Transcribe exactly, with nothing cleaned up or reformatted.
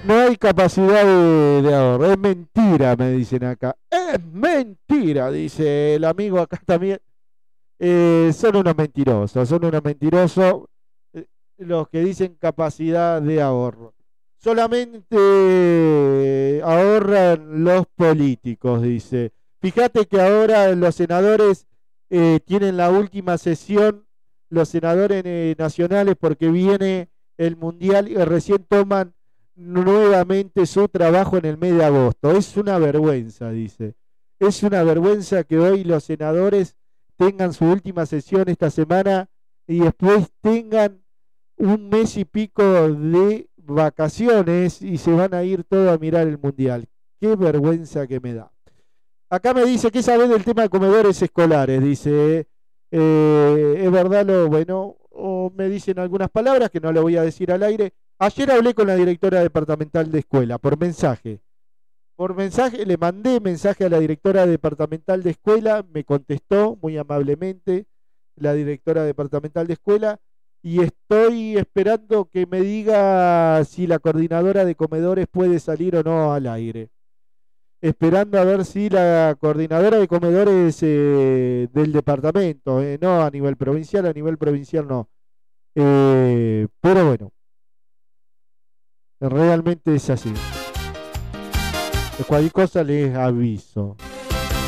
No hay capacidad de, de ahorro. Es mentira, me dicen acá. Es mentira, dice el amigo acá también. Eh, son unos mentirosos, son unos mentirosos eh, los que dicen capacidad de ahorro. Solamente ahorran los políticos, dice. Fíjate que ahora los senadores eh, tienen la última sesión, los senadores eh, nacionales, porque viene el mundial y recién toman nuevamente su trabajo en el mes de agosto. Es una vergüenza, dice. Es una vergüenza que hoy los senadores tengan su última sesión esta semana y después tengan un mes y pico de vacaciones y se van a ir todos a mirar el mundial. Qué vergüenza que me da. Acá me dice, ¿qué sabes del tema de comedores escolares? Dice, eh, es verdad lo bueno, o me dicen algunas palabras que no le voy a decir al aire. Ayer hablé con la directora departamental de escuela por mensaje. Por mensaje, le mandé mensaje a la directora departamental de escuela, me contestó muy amablemente la directora departamental de escuela y estoy esperando que me diga si la coordinadora de comedores puede salir o no al aire. Esperando a ver si la coordinadora de comedores eh, del departamento, eh, no a nivel provincial, a nivel provincial no. Eh, pero bueno, realmente es así. De cualquier cosa les aviso.